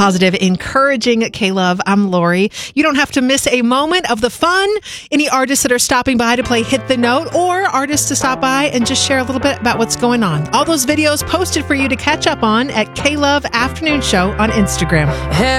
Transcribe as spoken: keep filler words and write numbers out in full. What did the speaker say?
Positive, encouraging K-Love. I'm Lori. You don't have to miss a moment of the fun. Any artists that are stopping by to play Hit the Note, or artists to stop by and just share a little bit about what's going on. All those videos posted for you to catch up on at K-Love Afternoon Show on Instagram.